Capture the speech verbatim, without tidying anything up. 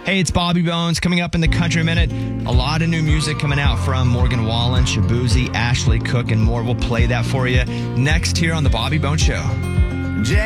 Hey, it's Bobby Bones coming up in the Country Minute. A lot of new music coming out from Morgan Wallen, Shabuzi, Ashley Cook, and more. We'll play that for you next here on the Bobby Bones Show.